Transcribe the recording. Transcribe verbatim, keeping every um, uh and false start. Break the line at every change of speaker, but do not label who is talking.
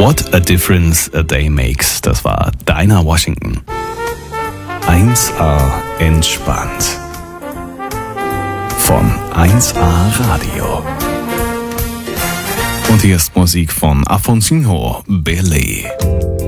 What a Difference a Day Makes. Das war Dinah Washington. eins A entspannt. Von eins A Radio. Und hier ist Musik von Afonso Belé.